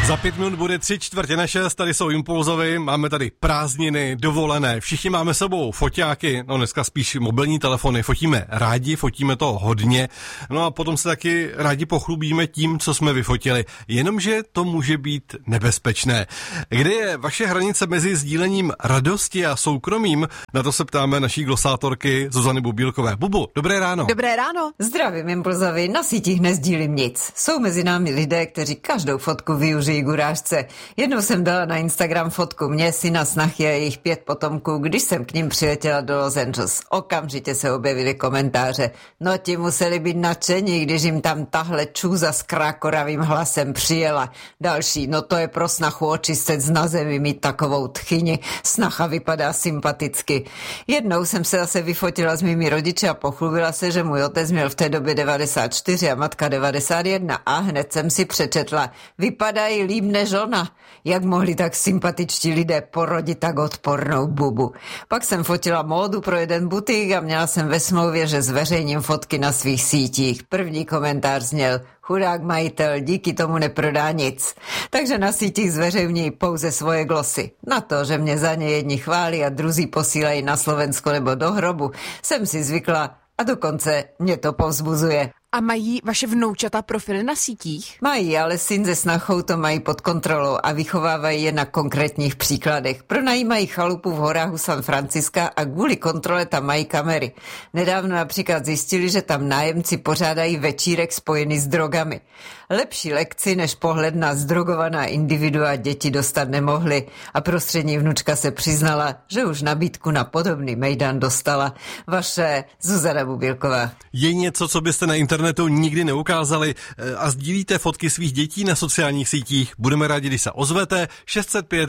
Za 5 minut bude 5:45, tady jsou Impulzovi, máme tady prázdniny, dovolené, všichni máme sebou foťáky, no dneska spíš mobilní telefony, fotíme rádi, fotíme to hodně, no a potom se taky rádi pochlubíme tím, co jsme vyfotili, jenomže to může být nebezpečné. Kde je vaše hranice mezi sdílením radosti a soukromím? Na to se ptáme naší glosátorky Zuzany Bubílkové. Bubu, dobré ráno. Dobré ráno. Zdravím Impulzovi, na sítích nezdílím nic. Jsou mezi námi lidé, kteří každou fotku využijí k urážce. Jednou jsem dala na Instagram fotku mě, syna, snachy a jejich 5 potomků, když jsem k nim přiletěla do Los Angeles. Okamžitě se objevily komentáře. No ti museli být nadšení, když jim tam tahle čůza s krákoravým hlasem přijela. Další, no to je pro snachu očistit na zemi mít takovou tchyni. Snacha vypadá sympaticky. Jednou jsem se zase vyfotila s mými rodiči a pochlubila se, že můj otec měl v té době 94 a matka 91 a hned jsem si přečetla. Vypadají líp než ona. Jak mohli tak sympatičtí lidé porodit tak odpornou bubu. Pak jsem fotila módu pro jeden butik a měla jsem ve smlouvě, že zveřejním fotky na svých sítích. První komentář zněl: chudák majitel, díky tomu neprodá nic. Takže na sítích zveřejňuji pouze svoje glosy. Na to, že mě za ně jedni chválí a druzí posílají na Slovensko nebo do hrobu, jsem si zvykla a dokonce mě to povzbuzuje. A mají vaše vnoučata profily na sítích? Mají, ale syn se snachou to mají pod kontrolou a vychovávají je na konkrétních příkladech. Pronajímají chalupu v horách u San Franciska a kvůli kontrole tam mají kamery. Nedávno například zjistili, že tam nájemci pořádají večírek spojený s drogami. Lepší lekci než pohled na zdrogovaná individua děti dostat nemohli a prostřední vnučka se přiznala, že už nabídku na podobný mejdan dostala. Vaše Zuzana Bubílková. Je něco, co byste na internetu nikdy neukázali a sdílíte fotky svých dětí na sociálních sítích? Budeme rádi, když se ozvete 605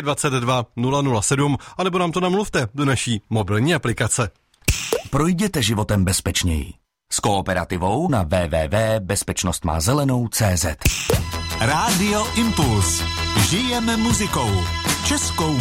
222 007 anebo nám to namluvte do naší mobilní aplikace. Projděte životem bezpečněji. S Kooperativou na www.bezpečnostmázelenou.cz. Rádio Impuls. Žijeme muzikou. Českou